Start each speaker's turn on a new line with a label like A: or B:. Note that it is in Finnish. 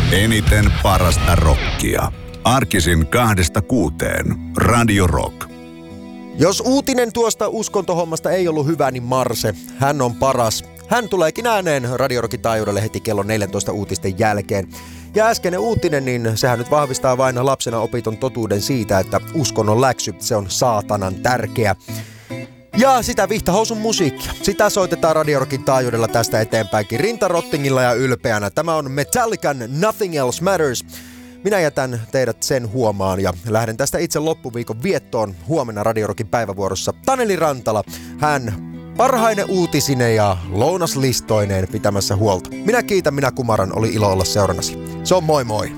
A: Eniten parasta rockia. Arkisin 2-6. Radio Rock.
B: Jos uutinen tuosta uskontohommasta ei ollut hyvä, niin Marse, hän on paras. Hän tuleekin ääneen Radio Rockin taajuudelle heti kello 14 uutisten jälkeen. Ja äskeinen uutinen, niin sehän nyt vahvistaa vain lapsena opitun totuuden siitä, että uskonnon läksy, se on saatanan tärkeä. Ja sitä Vihtahousun musiikkia. Sitä soitetaan Radio Rockin taajuudella tästä eteenpäinkin rintarottingilla ja ylpeänä. Tämä on Metallican Nothing Else Matters. Minä jätän teidät sen huomaan ja lähden tästä itse loppuviikon viettoon huomenna Radio Rockin päivävuorossa. Taneli Rantala, hän parhaine uutisine ja lounaslistoineen pitämässä huolta. Minä kiitän, minä kumaran, oli ilo olla seurannasi. Se on moi moi!